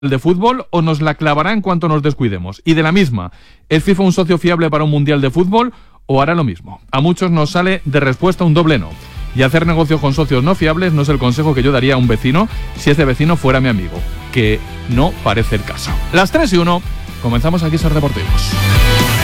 de fútbol o nos la clavará en cuanto nos descuidemos? Y de la misma, ¿es FIFA un socio fiable para un mundial de fútbol o hará lo mismo? A muchos nos sale de respuesta un doble no. Y hacer negocios con socios no fiables no es el consejo que yo daría a un vecino si ese vecino fuera mi amigo, que no parece el caso. Las 3:01, comenzamos aquí Ser Deportivos.